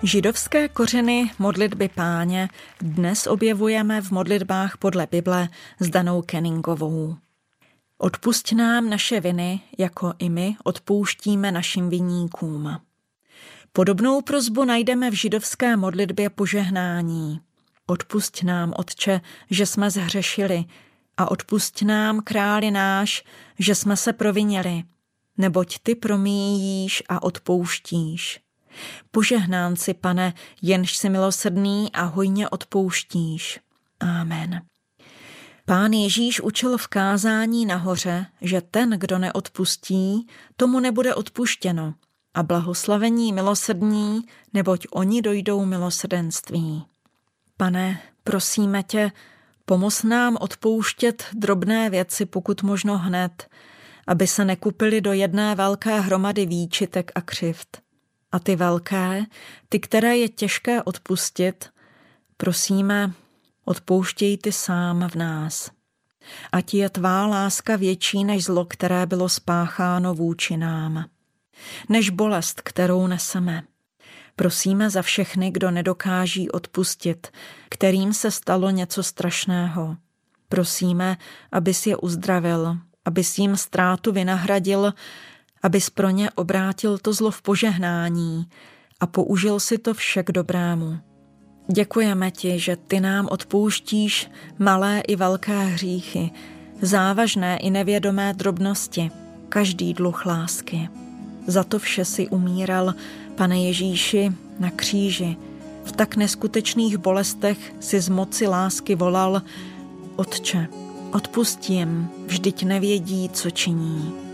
Židovské kořeny modlitby Páně dnes objevujeme v modlitbách podle Bible s Danou Kenningovou. Odpusť nám naše viny, jako i my odpouštíme našim viníkům. Podobnou prosbu najdeme v židovské modlitbě požehnání. Odpusť nám, Otče, že jsme zhřešili, a odpusť nám, Králi náš, že jsme se provinili, neboť ty promíjíš a odpouštíš. Požehnán si, Pane, jenž jsi milosrdný a hojně odpouštíš. Amen. Pán Ježíš učil v kázání nahoře, že ten, kdo neodpustí, tomu nebude odpuštěno, a blahoslavení milosrdní, neboť oni dojdou milosrdenství. Pane, prosíme tě, pomoz nám odpouštět drobné věci pokud možno hned, aby se nekupili do jedné velké hromady výčitek a křivd. A ty velké, ty, které je těžké odpustit, prosíme, odpouštěj ty sám v nás. Ať je tvá láska větší než zlo, které bylo spácháno vůči nám, než bolest, kterou neseme. Prosíme za všechny, kdo nedokáží odpustit, kterým se stalo něco strašného. Prosíme, abys je uzdravil, abys jim ztrátu vynahradil, abys pro ně obrátil to zlo v požehnání a použil si to vše k dobrému. Děkujeme ti, že ty nám odpouštíš malé i velké hříchy, závažné i nevědomé drobnosti, každý dluh lásky. Za to vše si umíral, Pane Ježíši, na kříži. V tak neskutečných bolestech si z moci lásky volal: Otče, odpusť jim, vždyť nevědí, co činí.